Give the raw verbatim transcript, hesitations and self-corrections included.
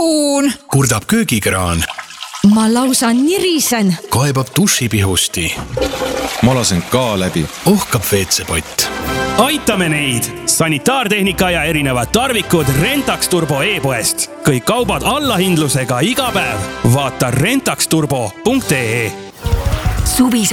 Ihun! Kurdab köögikraan. Ma lausa nirisen. Kaebab dušipihusti. Ma lasen ka läbi. Ohkab veetsepott. Aitame neid! Sanitaartehnika ja erinevad tarvikud Rentax Turbo e-poest. Kõik kaubad allahindlusega iga päev. Vaata rentaxturbo punkt ee. Suvise